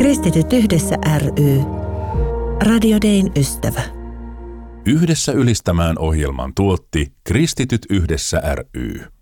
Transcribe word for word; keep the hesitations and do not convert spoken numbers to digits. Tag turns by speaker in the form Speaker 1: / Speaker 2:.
Speaker 1: Kristityt yhdessä ry. Radio Dayn ystävä.
Speaker 2: Yhdessä ylistämään ohjelman tuotti Kristityt yhdessä ry.